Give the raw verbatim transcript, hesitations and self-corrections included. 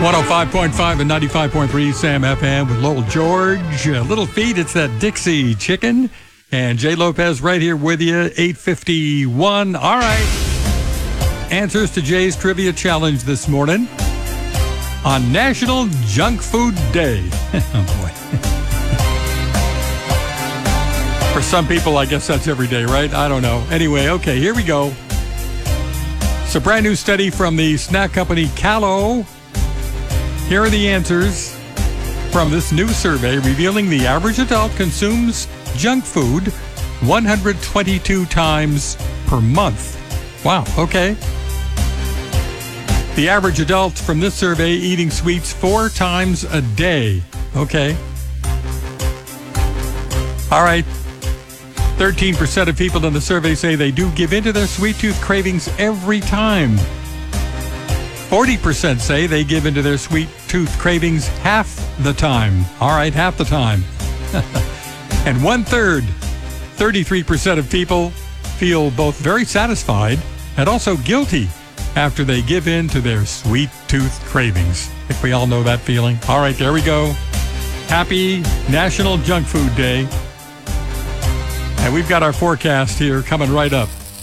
one oh five point five and ninety-five point three Sam F M with Lowell George. Uh, Little Feet, it's that Dixie Chicken. And Jay Lopez right here with you, eight fifty-one. All right. Answers to Jay's Trivia Challenge this morning on National Junk Food Day. Oh, boy. For some people, I guess that's every day, right? I don't know. Anyway, okay, here we go. It's a brand new study from the snack company Callo. Here are the answers from this new survey revealing the average adult consumes junk food one hundred twenty-two times per month. Wow, okay. The average adult from this survey eating sweets four times a day. Okay. All right. thirteen percent of people in the survey say they do give in to their sweet tooth cravings every time. forty percent say they give in to their sweet tooth cravings half the time. All right, half the time. And one-third, thirty-three percent of people feel both very satisfied and also guilty after they give in to their sweet tooth cravings. I think we all know that feeling. All right, there we go. Happy National Junk Food Day. And we've got our forecast here coming right up.